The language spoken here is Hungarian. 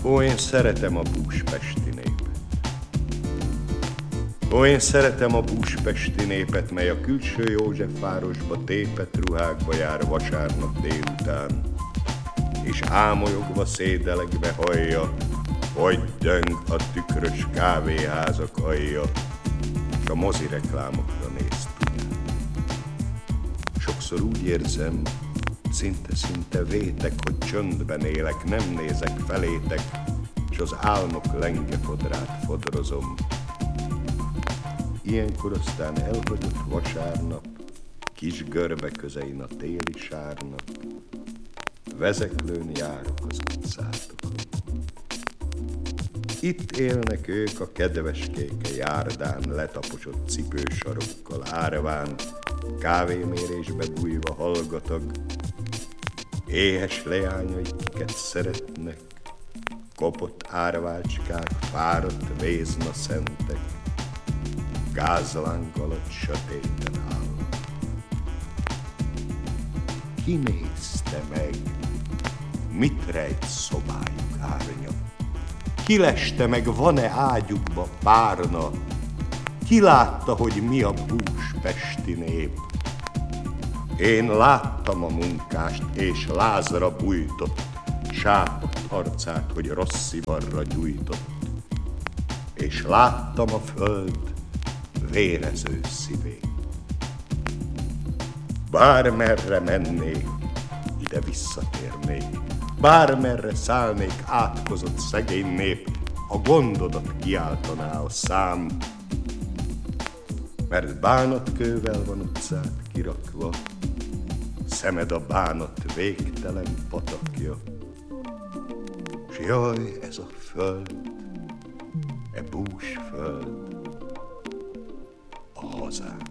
Ó, én szeretem a búspesti népet. Ó, én szeretem a búspesti népet, mely a külső Józsefvárosba tépet ruhákba jár vasárnap délután, és ámolyogva szédelegve hallja, hogy döng a tükrös kávéházak alja, s a mozireklámokra néz tudán. Sokszor úgy érzem, szinte vétek, hogy csöndben élek, nem nézek felétek, s az álmok lenge fodrát fodrozom. Ilyenkor aztán elhagyott vasárnap, kis görbe közein a téli sárnap, vezeklőn járok az utcátokon. Itt élnek ők a kedveskéke járdán, letaposott cipősarokkal árván, kávémérésbe bújva hallgatag, éhes leányai, kiket szeretnek, kopott árvácskák, fáradt vézna szentek, gázláng alatt sötéten áll. Ki nézte meg, mit rejt szobájuk árnya? Ki leste meg, van-e ágyukba párna? Ki látta, hogy mi a búspesti nép? Én láttam a munkást, és lázra bújtott, sápadt arcát, hogy rossz ivarra gyújtott. És láttam a föld vérező szívét. Bármerre mennék, ide visszatérnék, bármerre szállnék átkozott szegény nép, a gondodat kiáltaná a szám, mert bánatkővel van utcát kirakva, szemed a bánat végtelen patakja. S jaj, ez a föld, e bús föld, a hazám.